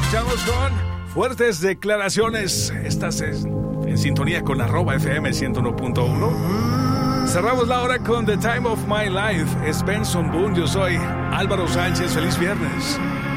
escuchamos con fuertes declaraciones. Estás en sintonía con @FM 101.1. Cerramos la hora con The Time of My Life. Es Benson Boone. Yo soy Álvaro Sánchez. Feliz viernes.